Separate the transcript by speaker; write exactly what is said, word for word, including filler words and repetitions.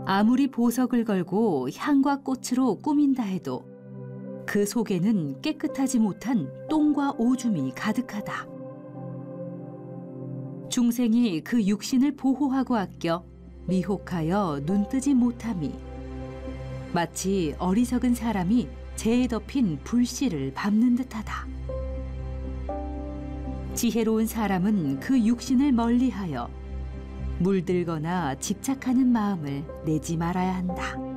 Speaker 1: 아무리 보석을 걸고 향과 꽃으로 꾸민다 해도 그 속에는 깨끗하지 못한 똥과 오줌이 가득하다. 중생이 그 육신을 보호하고 아껴 미혹하여 눈뜨지 못함이 마치 어리석은 사람이 재에 덮인 불씨를 밟는 듯하다. 지혜로운 사람은 그 육신을 멀리하여 물들거나 집착하는 마음을 내지 말아야 한다.